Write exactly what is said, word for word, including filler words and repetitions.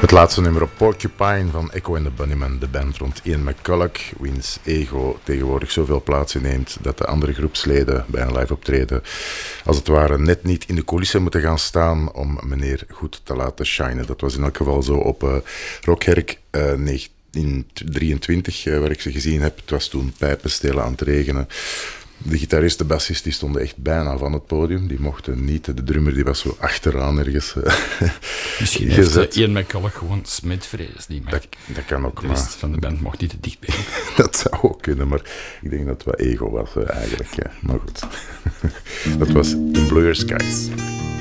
Het laatste nummer op Porcupine van Echo and the Bunnymen, de band rond Ian McCulloch, wiens ego tegenwoordig zoveel plaats inneemt dat de andere groepsleden bij een live optreden als het ware net niet in de coulissen moeten gaan staan om meneer goed te laten shinen. Dat was in elk geval zo op uh, Rockherk uh, negentien drieëntwintig, uh, waar ik ze gezien heb. Het was toen pijpenstelen aan het regenen. De gitarist, de bassist, die stonden echt bijna van het podium. Die mochten niet. De drummer die was zo achteraan ergens uh, Misschien gezet. heeft uh, Ian McCulloch gewoon smitvrees. Die dat, dat kan ook, de maar... rest van de band mocht niet te dichtbij. Dat zou ook kunnen, maar ik denk dat het wat ego was uh, eigenlijk. Ja. Maar goed. Dat was In Blue Skies.